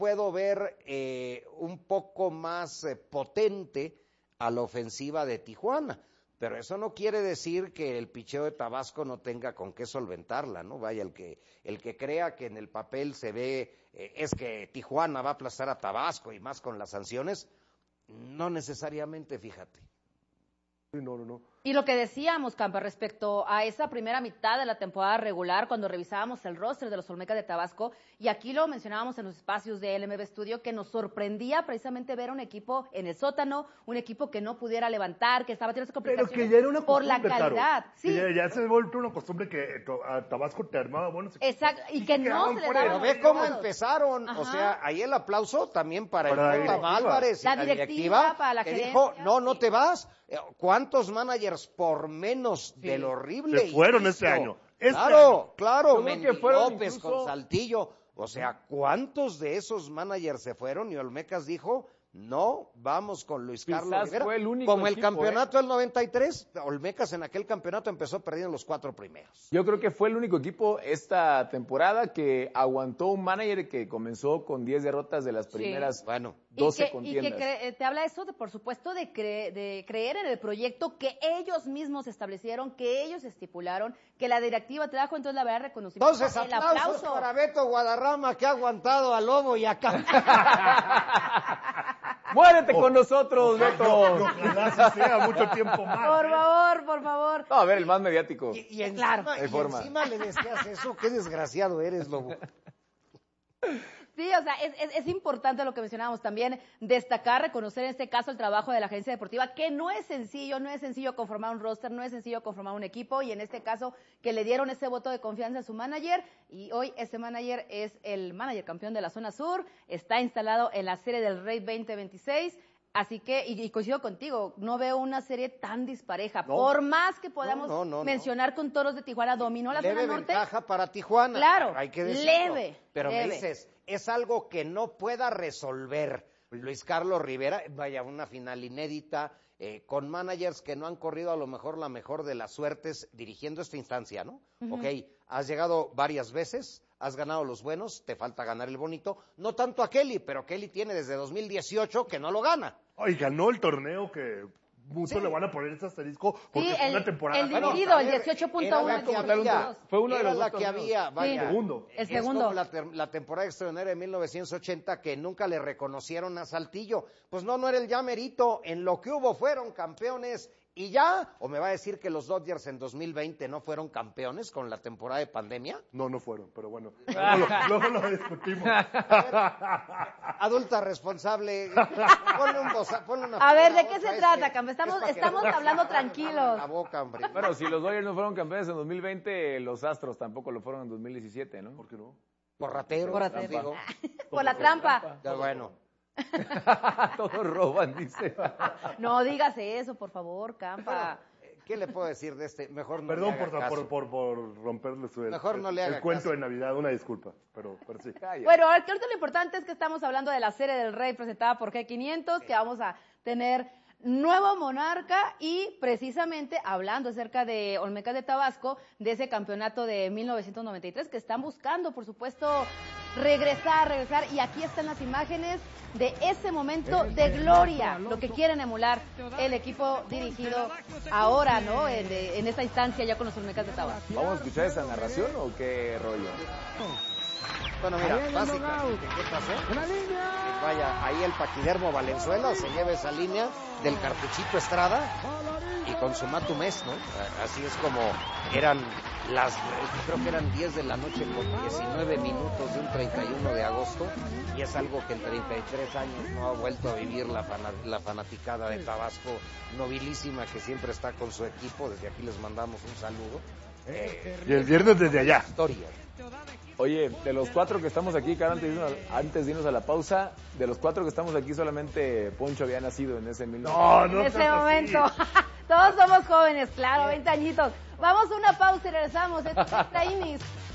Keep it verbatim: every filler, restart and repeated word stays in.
puedo ver eh, un poco más eh, potente a la ofensiva de Tijuana, pero eso no quiere decir que el picheo de Tabasco no tenga con qué solventarla, ¿no? Vaya, el que el que crea que en el papel se ve eh, es que Tijuana va a aplastar a Tabasco y más con las sanciones, no necesariamente, fíjate. No, no, no. Y lo que decíamos, Campa, respecto a esa primera mitad de la temporada regular, cuando revisábamos el roster de los Olmecas de Tabasco, y aquí lo mencionábamos en los espacios de L M B Studio, que nos sorprendía precisamente ver un equipo en el sótano, un equipo que no pudiera levantar, que estaba teniendo complicaciones Pero que ya era una por la calidad. Claro, sí. ya, ya se volvió una costumbre que a Tabasco te armaba buenos equipos. Exacto, y, y que, que no se les daba. Pero ve cómo empezaron, Ajá. o sea, ahí el aplauso también para, para el J. Álvarez, la, la directiva, directiva, para la que gerencia, dijo, no, no sí. te vas. ¿Cuántos managers por menos sí. de lo horrible? Se fueron este año. Este claro, año. claro, Mendy López incluso... con Saltillo. O sea, ¿cuántos de esos managers se fueron? Y Olmecas dijo, no, vamos con Luis Carlos Quizás Rivera. Fue el único Como el equipo, campeonato ¿eh? del noventa y tres, Olmecas en aquel campeonato empezó perdiendo los cuatro primeros. Yo creo que fue el único equipo esta temporada que aguantó un manager que comenzó con diez derrotas de las primeras sí. bueno, doce y que, contiendas. Y que cre- te habla eso, de, por supuesto, de, cre- de creer en el proyecto que ellos mismos establecieron, que ellos estipularon, que la directiva trajo, entonces la verdad reconocimiento. Entonces, el aplausos aplauso para Beto Guadarrama, que ha aguantado a Lobo y acá. ¡Muérete con nosotros, Beto! Ojalá sea mucho tiempo más. Por ¿eh? favor, por favor. No, a ver, el más mediático. Y, y claro. encima, y forma. encima le decías eso, qué desgraciado eres, Lobo. Sí, o sea, es, es, es importante lo que mencionábamos también, destacar, reconocer en este caso el trabajo de la agencia deportiva, que no es sencillo, no es sencillo conformar un roster, no es sencillo conformar un equipo, y en este caso que le dieron ese voto de confianza a su manager, y hoy ese manager es el manager campeón de la zona sur, está instalado en la Serie del Rey veinte veintiséis, así que, y, y coincido contigo, no veo una serie tan dispareja, no, por más que podamos no, no, no, mencionar no. con Toros de Tijuana, dominó la leve zona norte. Ventaja para Tijuana. Claro, hay que decirlo. leve. Pero leve. me dices, es algo que no pueda resolver Luis Carlos Rivera, vaya, una final inédita, eh, con managers que no han corrido a lo mejor la mejor de las suertes dirigiendo esta instancia, ¿no? Uh-huh. Ok, has llegado varias veces, has ganado los buenos, te falta ganar el bonito, no tanto a Kelly, pero Kelly tiene desde dos mil dieciocho que no lo gana. Ay, ganó el torneo que muchos sí. le van a poner ese asterisco porque sí, fue el, una temporada. El dividido, el dieciocho punto uno. Fue uno de los la que había, vaya, el segundo. El segundo. Es como la, ter- la temporada extraordinaria de mil novecientos ochenta que nunca le reconocieron a Saltillo. Pues no, no era el ya merito, en lo que hubo fueron campeones y ya, o me va a decir que los Dodgers en dos mil veinte no fueron campeones con la temporada de pandemia. No, no fueron, pero bueno, luego lo, luego lo discutimos. Adulta responsable, ponle un boza, ponle una... A ver, ¿de una qué se bolsa, trata, este, Campa? Estamos, es pa' estamos que- hablando tranquilos. La boca, hombre. Bueno, si los Dodgers no fueron campeones en dos mil veinte, los Astros tampoco lo fueron en dos mil diecisiete, ¿no? ¿Por qué no? Por ratero, Por ratero. digo. Por la trampa. Ya, bueno. Todos roban, dice. No digas eso, por favor, Campa. ¿Qué le puedo decir de este? Mejor no Perdón le haga por, caso. por, por, por romperle su, el, Mejor no le haga el cuento caso. de Navidad, una disculpa, pero, pero sí. Bueno, ahorita lo importante es que estamos hablando de la Serie del Rey presentada por G quinientos, que vamos a tener nuevo monarca y precisamente hablando acerca de Olmecas de Tabasco, de ese campeonato de mil novecientos noventa y tres que están buscando, por supuesto, regresar, regresar, y aquí están las imágenes de ese momento de gloria, lo que quieren emular el equipo dirigido ahora, ¿no? En, en esta instancia ya con los Olmecas de Tabasco. ¿Vamos a escuchar esa narración o qué rollo? Bueno, mira, básicamente, ¿qué pasó? Vaya, ahí el paquidermo Valenzuela se lleva esa línea del Cartuchito Estrada y con su Matu Mes, ¿no? Así es como eran las, creo que eran diez de la noche con diecinueve minutos de un treinta y uno de agosto, y es algo que en treinta y tres años no ha vuelto a vivir la, fana, la fanaticada de Tabasco, nobilísima, que siempre está con su equipo. Desde aquí les mandamos un saludo. Eh, y el viernes desde allá. Historia. Oye, de los cuatro que estamos aquí, Carlos, antes de irnos a, antes de irnos a la pausa, de los cuatro que estamos aquí, solamente Poncho había nacido en ese mil No, no en ese momento. Todos somos jóvenes, claro, veinte añitos. Vamos a una pausa y regresamos. Esto es Extra Innings.